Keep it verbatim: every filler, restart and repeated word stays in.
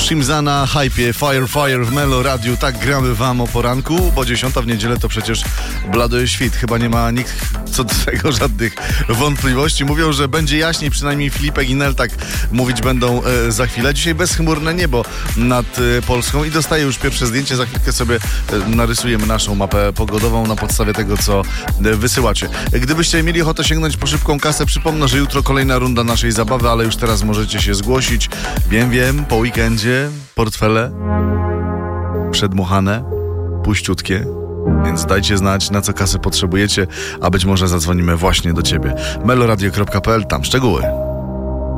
Shimza na hypie, Fire Fire w Melo Radiu. Tak gramy wam o poranku, bo dziesiąta w niedzielę to przecież blady świt. Chyba nie ma nikt co do tego żadnych wątpliwości. Mówią, że będzie jaśniej, przynajmniej Filipek i Nel tak mówić będą e, za chwilę. Dzisiaj bezchmurne niebo nad e, Polską i dostaję już pierwsze zdjęcie. Za chwilkę sobie e, narysujemy naszą mapę pogodową na podstawie tego, co e, wysyłacie. Gdybyście mieli ochotę sięgnąć po szybką kasę, przypomnę, że jutro kolejna runda naszej zabawy, ale już teraz możecie się zgłosić. Wiem, wiem, po weekendzie portfele przedmuchane, puściutkie, więc dajcie znać, na co kasę potrzebujecie, a być może zadzwonimy właśnie do ciebie. meloradio kropka p l, tam szczegóły.